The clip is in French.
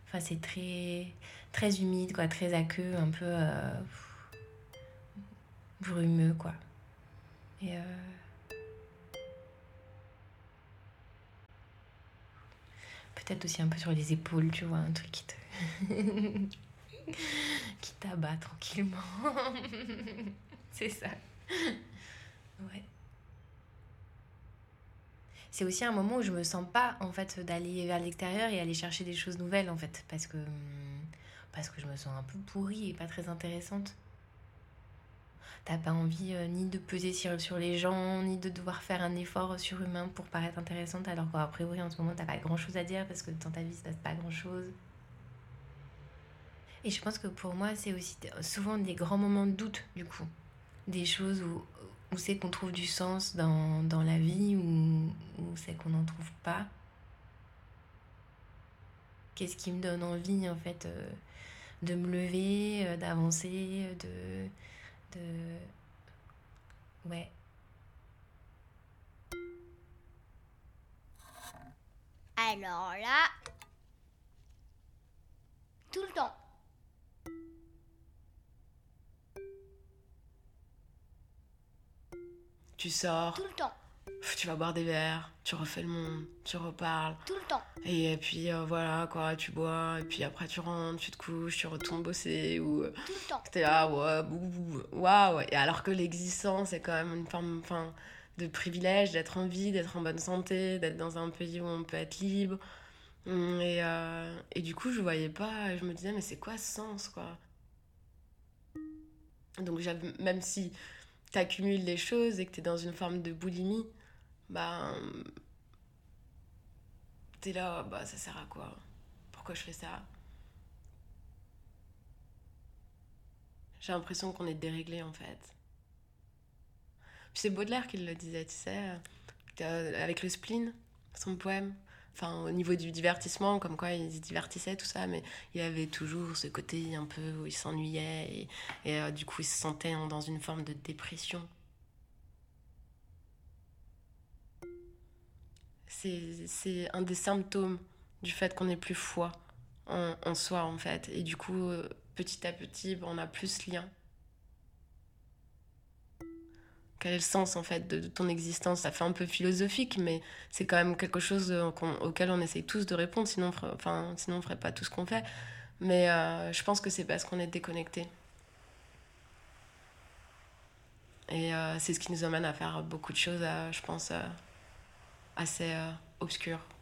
Enfin, c'est très, très humide, quoi, très aqueux, un peu brumeux, quoi. Et peut-être aussi un peu sur les épaules, tu vois, un truc qui t'abat tranquillement. C'est ça. Ouais. C'est aussi un moment où je me sens pas, en fait, d'aller vers l'extérieur et aller chercher des choses nouvelles, en fait, parce que je me sens un peu pourrie et pas très intéressante. T'as pas envie ni de peser sur les gens, ni de devoir faire un effort surhumain pour paraître intéressante, alors qu'à priori, en ce moment, t'as pas grand chose à dire parce que dans ta vie, il se passe pas grand chose. Et je pense que pour moi, c'est aussi souvent des grands moments de doute, du coup. Des choses où c'est qu'on trouve du sens dans la vie, ou c'est qu'on n'en trouve pas. Qu'est-ce qui me donne envie, en fait, de me lever, d'avancer, de... Ouais. Alors là, tout le temps. Tu sors, Tout le temps. tu vas boire des verres, tu refais le monde, tu reparles. Tout le temps. Et puis voilà, quoi, tu bois, et puis après tu rentres, tu te couches, tu retournes bosser, ou Tout le temps. t'es là, ouais, waouh. Et alors que l'existence est quand même une forme, enfin, de privilège, d'être en vie, d'être en bonne santé, d'être dans un pays où on peut être libre. Et du coup, je voyais pas, je me disais, mais c'est quoi ce sens, quoi? Donc, même si t'accumules les choses et que t'es dans une forme de boulimie, bah, t'es là, bah, ça sert à quoi? Pourquoi je fais ça? J'ai l'impression qu'on est déréglé, en fait. Puis c'est Baudelaire qui le disait, tu sais, avec le spleen, son poème. Enfin, au niveau du divertissement, comme quoi il se divertissait, tout ça, mais il avait toujours ce côté un peu où il s'ennuyait et du coup il se sentait dans une forme de dépression. C'est un des symptômes du fait qu'on n'ait plus foi en soi, en fait. Et du coup, petit à petit, on n'a plus ce lien. Quel est le sens, en fait, de ton existence? Ça fait un peu philosophique, mais c'est quand même quelque chose auquel on essaye tous de répondre, sinon on ferait pas tout ce qu'on fait. Mais je pense que c'est parce qu'on est déconnecté. Et c'est ce qui nous amène à faire beaucoup de choses, je pense, assez obscures.